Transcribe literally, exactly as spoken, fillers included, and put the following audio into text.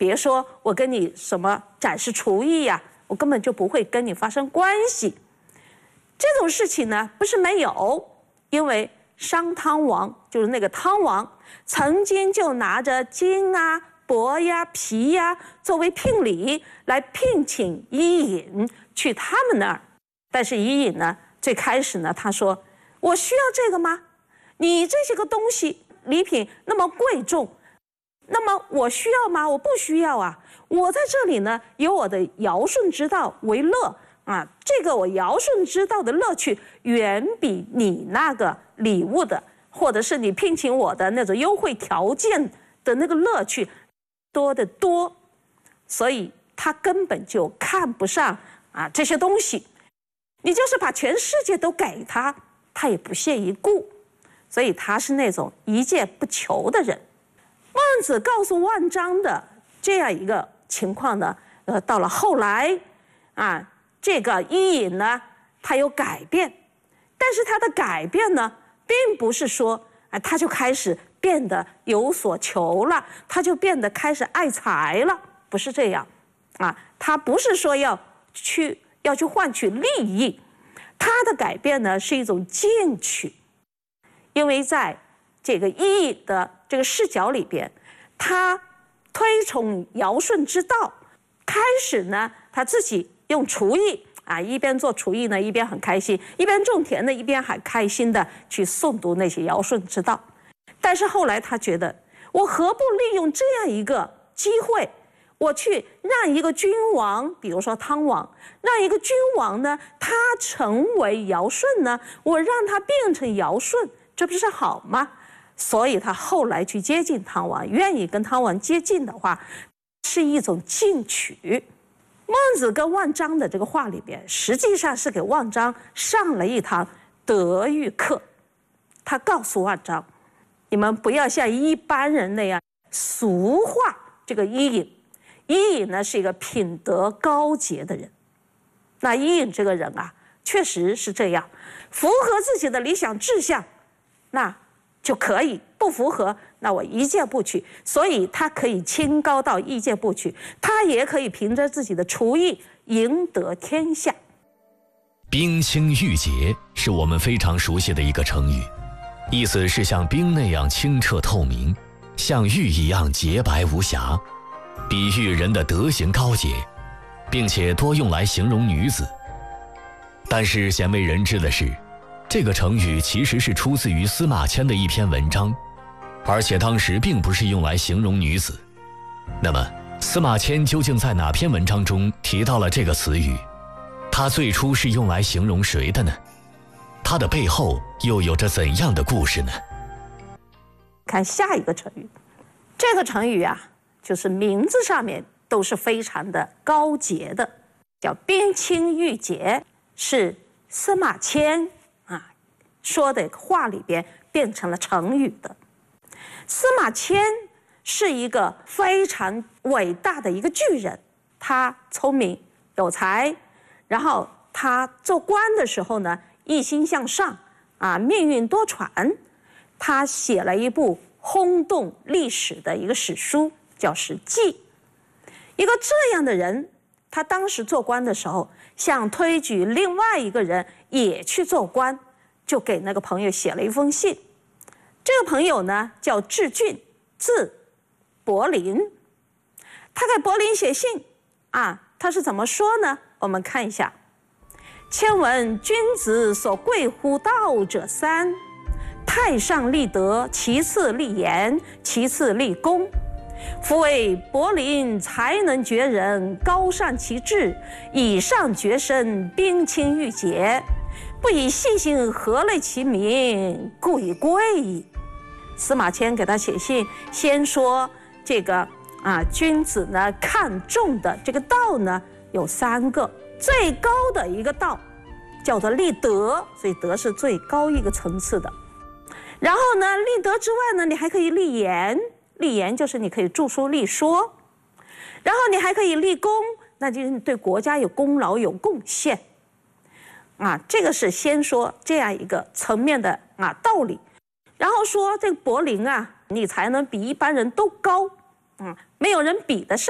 别说我跟你什么展示厨艺呀、啊，我根本就不会跟你发生关系。这种事情呢，不是没有，因为商汤王就是那个汤王，曾经就拿着金啊、帛呀、皮呀作为聘礼来聘请伊尹去他们那儿。但是伊尹呢，最开始呢，他说：“我需要这个吗？你这些个东西礼品那么贵重，那么我需要吗？我不需要啊！我在这里呢，有我的尧舜之道为乐啊，这个我尧舜之道的乐趣远比你那个礼物的，或者是你聘请我的那种优惠条件的那个乐趣多得多，所以他根本就看不上啊这些东西。你就是把全世界都给他，他也不屑一顾。所以他是那种一介不求的人。孟子告诉万章的这样一个情况呢，呃，到了后来，啊，这个伊尹呢，他有改变，但是他的改变呢，并不是说，啊，他就开始变得有所求了，他就变得开始爱财了，不是这样，啊，他不是说要去要去换取利益，他的改变呢是一种进取，因为在这个伊尹的这个视角里边，他推崇尧舜之道，开始呢他自己用厨艺啊，一边做厨艺呢，一边很开心，一边种田呢，一边很开心的去诵读那些尧舜之道。但是后来他觉得，我何不利用这样一个机会，我去让一个君王，比如说汤王，让一个君王呢，他成为尧舜呢，我让他变成尧舜，这不是好吗？所以他后来去接近汤王，愿意跟汤王接近的话，是一种进取。孟子跟万章的这个话里边，实际上是给万章上了一堂德育课。他告诉万章，你们不要像一般人那样俗化这个伊尹。伊尹呢是一个品德高洁的人，那伊尹这个人啊，确实是这样，符合自己的理想志向，那就可以；不符合，那我一介不取。所以他可以清高到一介不取，他也可以凭着自己的厨艺赢得天下。 冰清玉洁是我们非常熟悉的一个成语，意思是像冰那样清澈透明，像玉一样洁白无瑕，比喻人的德行高洁，并且多用来形容女子。但是鲜为人知的是，这个成语其实是出自于司马迁的一篇文章，而且当时并不是用来形容女子。那么司马迁究竟在哪篇文章中提到了这个词语？他最初是用来形容谁的呢？它的背后又有着怎样的故事呢？ 看下一个成语，这个成语啊，就是名字上面都是非常的高洁的，叫冰清玉洁，是司马迁啊说的话里边变成了成语的。司马迁是一个非常伟大的一个巨人，他聪明有才，然后他做官的时候呢，一心向上啊，命运多舛。他写了一部轰动历史的一个史书，叫《史记》。一个这样的人，他当时做官的时候，想推举另外一个人也去做官，就给那个朋友写了一封信。这个朋友呢叫智俊，字伯陵。他给伯陵写信啊，他是怎么说呢？我们看一下：迁闻君子所贵乎道者三，太上立德，其次立言，其次立功。夫谓伯陵才能绝人，高尚其志，以上绝身，冰清玉洁，不以细心何类其名，故以贵矣。司马迁给他写信，先说这个啊，君子呢看重的这个道呢有三个，最高的一个道叫做立德，所以德是最高一个层次的。然后呢，立德之外呢，你还可以立言，立言就是你可以著书立说，然后你还可以立功，那就是对国家有功劳有贡献啊。这个是先说这样一个层面的啊道理，然后说这个伯陵啊，你才能比一般人都高，嗯，没有人比得上。